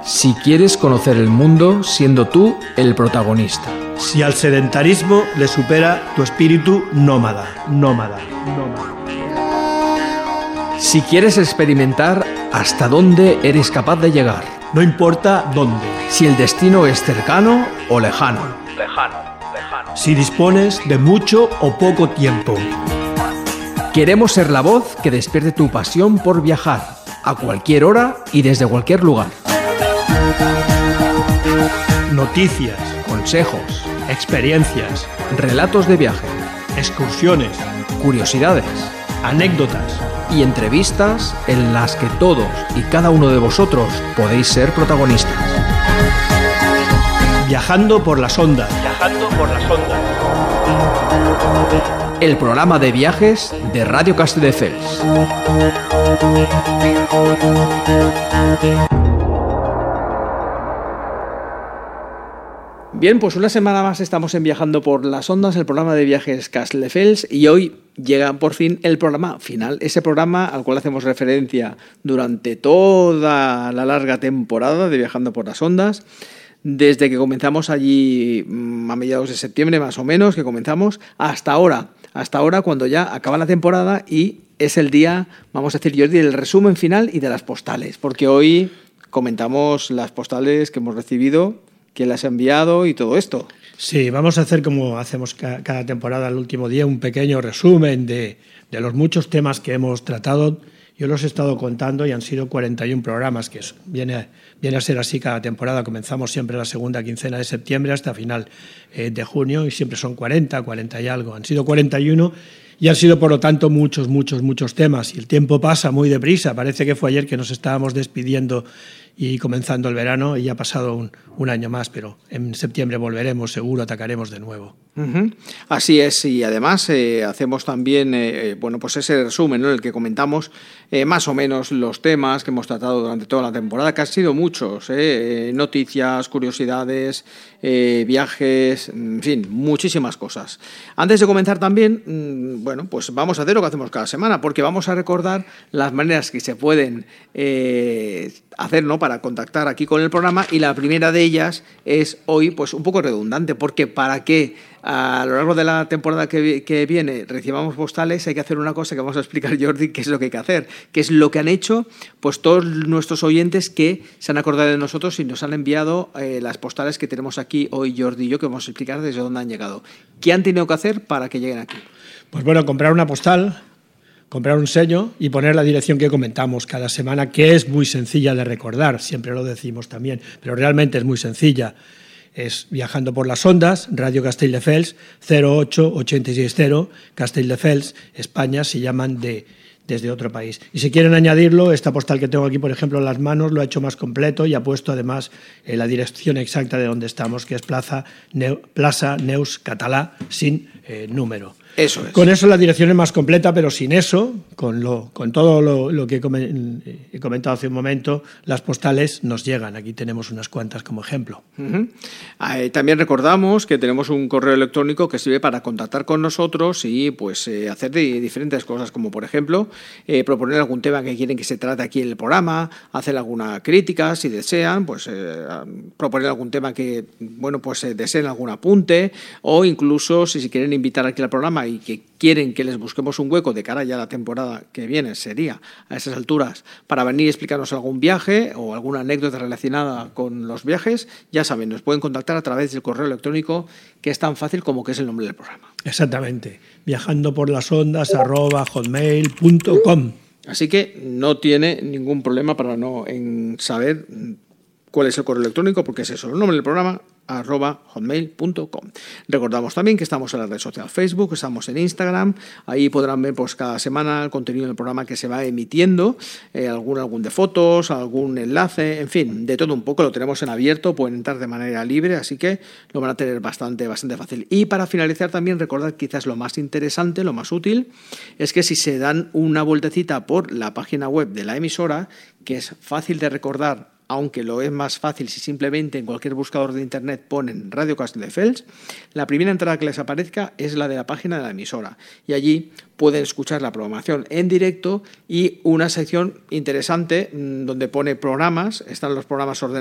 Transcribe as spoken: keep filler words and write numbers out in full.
Si quieres conocer el mundo siendo tú el protagonista. Si al sedentarismo le supera tu espíritu nómada, nómada, nómada. Si quieres experimentar hasta dónde eres capaz de llegar. No importa dónde. Si el destino es cercano o lejano. Lejano, lejano. Si dispones de mucho o poco tiempo. Queremos ser la voz que despierte tu pasión por viajar, a cualquier hora y desde cualquier lugar. Noticias, Consejos, experiencias, relatos de viaje, excursiones, curiosidades anécdotas. y entrevistas en las que todos y cada uno de vosotros podéis ser protagonistas. Viajando por las ondas. Viajando por las ondas. El programa de viajes de Radio Castelldefels. Bien, pues una semana más estamos en Viajando por las Ondas, el programa de viajes Castelldefels, y hoy llega por fin el programa final, ese programa al cual hacemos referencia durante toda la larga temporada de Viajando por las Ondas, desde que comenzamos allí a mediados de septiembre más o menos, que comenzamos, hasta ahora, hasta ahora cuando ya acaba la temporada y es el día, vamos a decir, Jordi, del resumen final y de las postales, porque hoy comentamos las postales que hemos recibido, quién las ha enviado y todo esto. Sí, vamos a hacer como hacemos ca- cada temporada, el último día, un pequeño resumen de, de los muchos temas que hemos tratado. Yo los he estado contando y han sido cuarenta y uno programas, que es, viene, viene a ser así cada temporada. Comenzamos siempre la segunda quincena de septiembre hasta final eh, de junio y siempre son cuarenta, cuarenta y algo. Han sido cuarenta y uno y han sido, por lo tanto, muchos, muchos, muchos temas. Y el tiempo pasa muy deprisa. Parece que fue ayer que nos estábamos despidiendo y comenzando el verano y ya ha pasado un, un año más, pero en septiembre volveremos, seguro, atacaremos de nuevo. Uh-huh. Así es, y además eh, hacemos también eh, bueno, pues ese resumen, ¿no?, en el que comentamos eh, más o menos los temas que hemos tratado durante toda la temporada, que han sido muchos, eh, noticias, curiosidades, eh, viajes, en fin, muchísimas cosas. Antes de comenzar también, mmm, bueno, pues vamos a hacer lo que hacemos cada semana, porque vamos a recordar las maneras que se pueden eh, hacer, ¿no?, para contactar aquí con el programa, y la primera de ellas es hoy pues un poco redundante, porque para que a lo largo de la temporada que, que viene recibamos postales hay que hacer una cosa que vamos a explicar, Jordi, qué es lo que hay que hacer, qué es lo que han hecho pues todos nuestros oyentes que se han acordado de nosotros y nos han enviado eh, las postales que tenemos aquí hoy, Jordi y yo, que vamos a explicar desde dónde han llegado. ¿Qué han tenido que hacer para que lleguen aquí? Pues bueno, comprar una postal, comprar un sello y poner la dirección que comentamos cada semana, que es muy sencilla de recordar, siempre lo decimos también, pero realmente es muy sencilla. Es Viajando por las Ondas, Radio Castelldefels, cero ocho ochenta y seis cero, Castelldefels, España, si llaman de, desde otro país. Y si quieren añadirlo, esta postal que tengo aquí, por ejemplo, en las manos, lo ha hecho más completo y ha puesto además eh, la dirección exacta de donde estamos, que es Plaza, Neu, Plaza Neus Català, sin eh, número. Eso es. Con eso la dirección es más completa, pero sin eso, con, lo, con todo lo, lo que he comentado hace un momento, las postales nos llegan. Aquí tenemos unas cuantas como ejemplo. Uh-huh. Eh, también recordamos que tenemos un correo electrónico que sirve para contactar con nosotros y pues eh, hacer de diferentes cosas, como por ejemplo eh, proponer algún tema que quieren que se trate aquí en el programa, hacer alguna crítica si desean, pues eh, proponer algún tema que bueno pues eh, deseen algún apunte, o incluso si se quieren invitar aquí al programa y que quieren que les busquemos un hueco de cara ya a la temporada que viene, sería a esas alturas, para venir y explicarnos algún viaje o alguna anécdota relacionada con los viajes, ya saben, nos pueden contactar a través del correo electrónico, que es tan fácil como que es el nombre del programa. Exactamente, viajando por las ondas arroba hotmail punto com. Así que no tiene ningún problema para no en saber cuál es el correo electrónico, porque es eso, el nombre del programa, arroba hotmail punto com. Recordamos también que estamos en la red social Facebook, estamos en Instagram, ahí podrán ver pues cada semana el contenido del programa que se va emitiendo, eh, algún, algún de fotos, algún enlace, en fin, de todo un poco, lo tenemos en abierto, pueden entrar de manera libre, así que lo van a tener bastante, bastante fácil. Y para finalizar también, recordad quizás lo más interesante, lo más útil, es que si se dan una vueltecita por la página web de la emisora, que es fácil de recordar, aunque lo es más fácil si simplemente en cualquier buscador de internet ponen Radio Castelldefels, la primera entrada que les aparezca es la de la página de la emisora, y allí pueden escuchar la programación en directo y una sección interesante donde pone programas, están los programas ordenados